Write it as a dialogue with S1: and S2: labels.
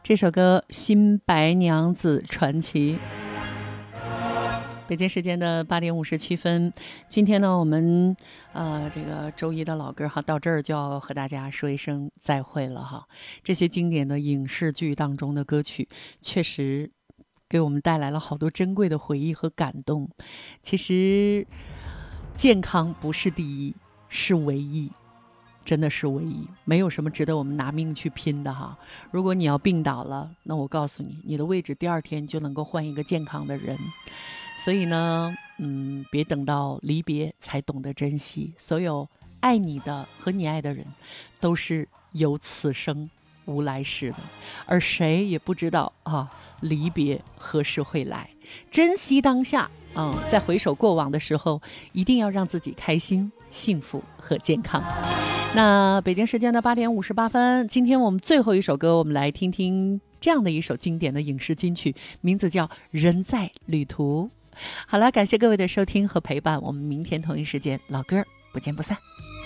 S1: 这首歌《新白娘子传奇》。北京时间的8点57分，今天呢，我们这个周一的老歌哈，到这儿就要和大家说一声再会了哈。这些经典的影视剧当中的歌曲，确实给我们带来了好多珍贵的回忆和感动。其实，健康不是第一，是唯一。真的是唯一，没有什么值得我们拿命去拼的哈。如果你要病倒了，那我告诉你，你的位置第二天就能够换一个健康的人。所以呢，别等到离别才懂得珍惜。所有爱你的和你爱的人，都是有此生无来世的，而谁也不知道啊，离别何时会来。珍惜当下，在回首过往的时候，一定要让自己开心、幸福和健康。那北京时间的8点58分，今天我们最后一首歌，我们来听听这样的一首经典的影视金曲，名字叫《人在旅途》。好了，感谢各位的收听和陪伴，我们明天同一时间老歌不见不散。